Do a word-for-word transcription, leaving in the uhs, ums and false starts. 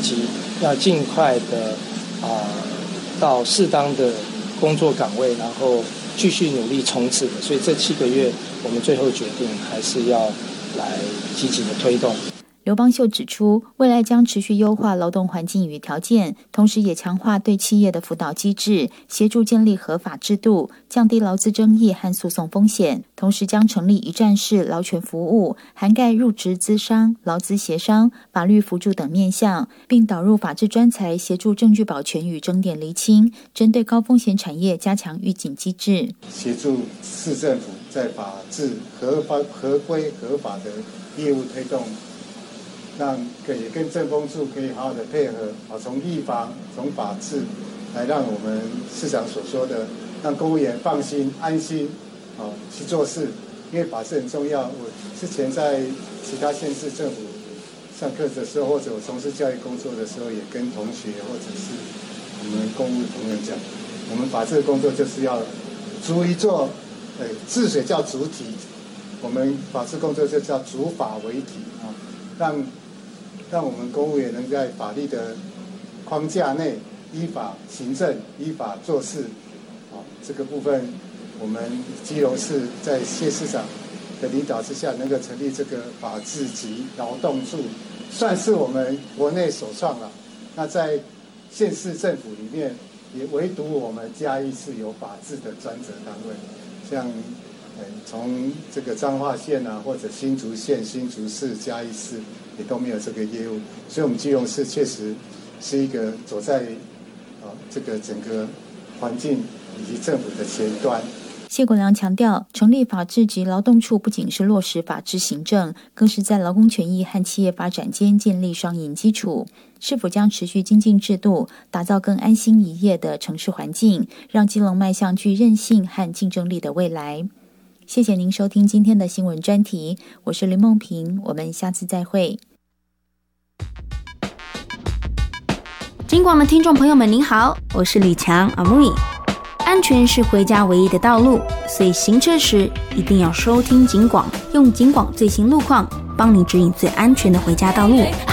极要尽快的啊、呃、到适当的工作岗位，然后继续努力冲刺的。所以这七个月我们最后决定还是要来积极的推动。 刘邦秀指出，未来将持续优化劳动环境与条件，同时也强化对企业的辅导机制，协助建立合法制度，降低劳资争议和诉讼风险。同时将成立一站式劳权服务，涵盖入职咨商、劳资协商、法律辅助等面向，并导入法治专才，协助证据保全与争点厘清，针对高风险产业加强预警机制， 协助市政府在法治合法、合规、合法的业务推动。让也跟政风处可以好好的配合，啊，从立法、从法治，来让我们市长所说的，让公务员放心、安心，啊，去做事。因为法治很重要。我之前在其他县市政府上课的时候，或者我从事教育工作的时候，也跟同学或者是我们公务同仁讲，我们法治的工作就是要逐一做，呃，治水叫主体，我们法治工作就叫主法为体啊，让。让我们公务员能在法律的框架内依法行政、依法做事。好，这个部分我们基隆市在谢市长的领导之下，能够成立这个法治及劳动处，算是我们国内首创了。那在县市政府里面，也唯独我们嘉义市有法治的专责单位，像呃从这个彰化县啊，或者新竹县、新竹市、嘉义市。也都没有这个业务，所以我们基隆市确实是一个走在啊这个整个环境以及政府的前端。 谢国良强调，成立法治及劳动处不仅是落实法治行政，更是在劳工权益和企业发展间建立双赢基础。是否将持续精进制度，打造更安心宜业的城市环境，让基隆迈向具韧性和竞争力的未来？谢谢您收听今天的新闻专题，我是林梦萍，我们下次再会。 警广的听众朋友们您好，我是李强阿木伊。安全是回家唯一的道路，所以行车时一定要收听警广，用警广最新路况帮你指引最安全的回家道路。